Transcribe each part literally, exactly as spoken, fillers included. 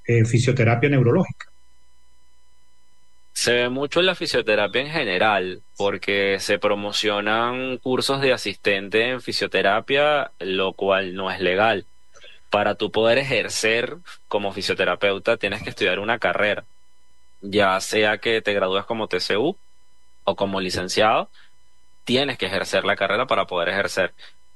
eh, fisioterapia neurológica. Se ve mucho en la fisioterapia en general, porque se promocionan cursos de asistente en fisioterapia, lo cual no es legal. Para tú poder ejercer como fisioterapeuta, tienes que estudiar una carrera, ya sea que te gradúes como T C U o como licenciado, tienes que ejercer la carrera para poder ejercer.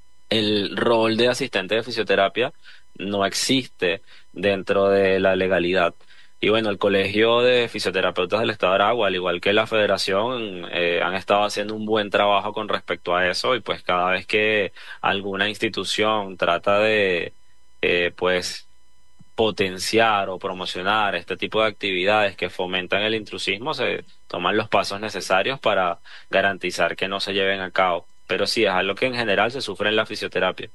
El rol de asistente de fisioterapia no existe dentro de la legalidad. Y bueno, el Colegio de Fisioterapeutas del Estado de Aragua, al igual que la Federación, eh, han estado haciendo un buen trabajo con respecto a eso y pues cada vez que alguna institución trata de, eh, pues, potenciar o promocionar este tipo de actividades que fomentan el intrusismo, se toman los pasos necesarios para garantizar que no se lleven a cabo. Pero sí, es algo que en general se sufre en la fisioterapia.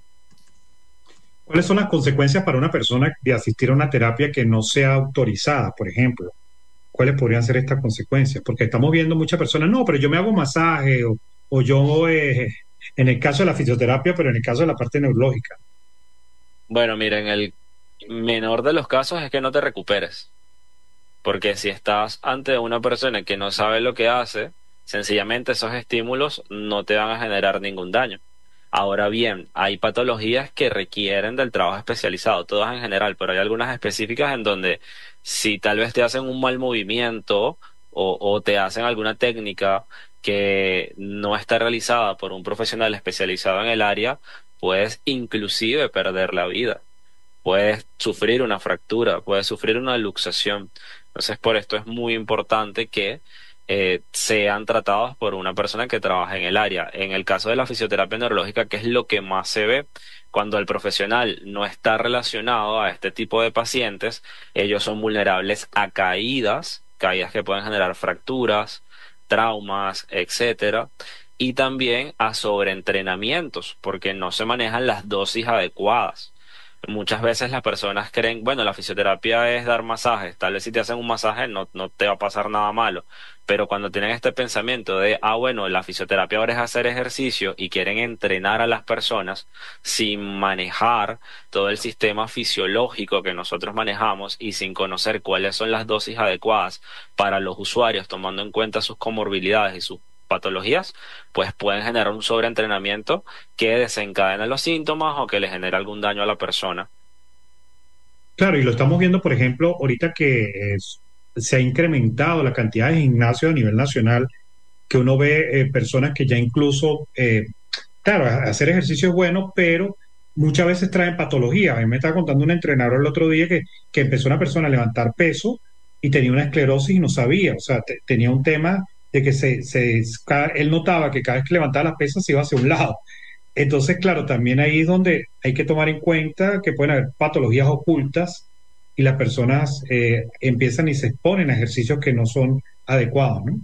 ¿Cuáles son las consecuencias para una persona de asistir a una terapia que no sea autorizada, por ejemplo? ¿Cuáles podrían ser estas consecuencias? Porque estamos viendo muchas personas, no, pero yo me hago masaje o, o yo, eh, en el caso de la fisioterapia, pero en el caso de la parte neurológica. Bueno, miren, el menor de los casos es que no te recuperes, porque si estás ante una persona que no sabe lo que hace, sencillamente esos estímulos no te van a generar ningún daño. Ahora bien, hay patologías que requieren del trabajo especializado, todas en general, pero hay algunas específicas en donde si tal vez te hacen un mal movimiento o, o te hacen alguna técnica que no está realizada por un profesional especializado en el área, puedes inclusive perder la vida, puedes sufrir una fractura, puedes sufrir una luxación. Entonces, por esto es muy importante que eh, sean tratados por una persona que trabaja en el área. En el caso de la fisioterapia neurológica, que es lo que más se ve, cuando el profesional no está relacionado a este tipo de pacientes, ellos son vulnerables a caídas, caídas que pueden generar fracturas, traumas, etcétera. Y también a sobreentrenamientos, porque no se manejan las dosis adecuadas. Muchas veces las personas creen, bueno, la fisioterapia es dar masajes, tal vez si te hacen un masaje no, no te va a pasar nada malo, pero cuando tienen este pensamiento de, ah, bueno, la fisioterapia ahora es hacer ejercicio y quieren entrenar a las personas sin manejar todo el sistema fisiológico que nosotros manejamos y sin conocer cuáles son las dosis adecuadas para los usuarios, tomando en cuenta sus comorbilidades y sus patologías, pues pueden generar un sobreentrenamiento que desencadena los síntomas o que le genera algún daño a la persona. Claro, y lo estamos viendo, por ejemplo, ahorita que es- se ha incrementado la cantidad de gimnasios a nivel nacional, que uno ve eh, personas que ya incluso, eh, claro, a- hacer ejercicio es bueno, pero muchas veces traen patologías. A mí me estaba contando un entrenador el otro día que, que empezó una persona a levantar peso y tenía una esclerosis y no sabía, o sea, te- tenía un tema de que se, se, ca- él notaba que cada vez que levantaba las pesas se iba hacia un lado. Entonces, claro, también ahí es donde hay que tomar en cuenta que pueden haber patologías ocultas y las personas eh, empiezan y se exponen a ejercicios que no son adecuados, ¿no?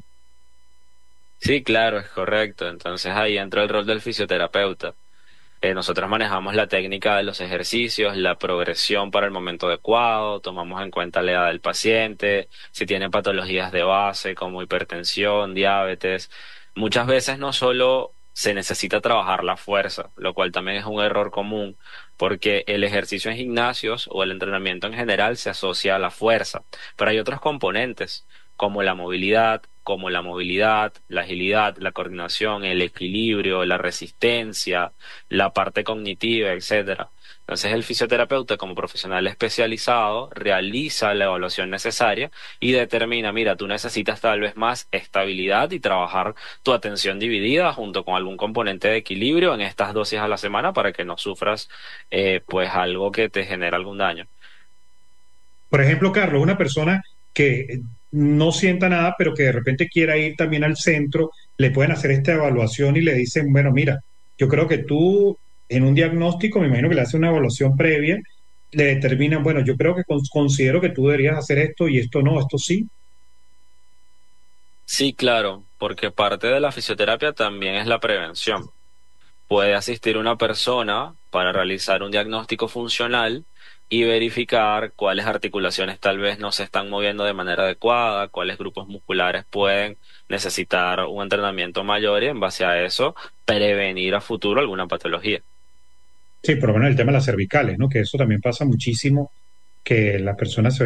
Sí, claro, es correcto. Entonces ahí entra el rol del fisioterapeuta. Eh, nosotros manejamos la técnica de los ejercicios, la progresión para el momento adecuado, tomamos en cuenta la edad del paciente, si tiene patologías de base como hipertensión, diabetes. Muchas veces no solo se necesita trabajar la fuerza, lo cual también es un error común, porque el ejercicio en gimnasios o el entrenamiento en general se asocia a la fuerza, pero hay otros componentes como la movilidad, como la movilidad, la agilidad, la coordinación, el equilibrio, la resistencia, la parte cognitiva, etcétera. Entonces el fisioterapeuta como profesional especializado realiza la evaluación necesaria y determina, mira, tú necesitas tal vez más estabilidad y trabajar tu atención dividida junto con algún componente de equilibrio en estas dosis a la semana para que no sufras eh, pues algo que te genera algún daño. Por ejemplo, Carlos, una persona que no sienta nada, pero que de repente quiera ir también al centro, le pueden hacer esta evaluación y le dicen, bueno, mira, yo creo que tú en un diagnóstico, me imagino que le hacen una evaluación previa, le determinan, bueno, yo creo que cons- considero que tú deberías hacer esto y esto no, esto sí. Sí, claro, porque parte de la fisioterapia también es la prevención. Puede asistir una persona para realizar un diagnóstico funcional y verificar cuáles articulaciones tal vez no se están moviendo de manera adecuada, cuáles grupos musculares pueden necesitar un entrenamiento mayor y en base a eso prevenir a futuro alguna patología. Sí, por lo menos el tema de las cervicales, ¿no? Que eso también pasa muchísimo, que las personas se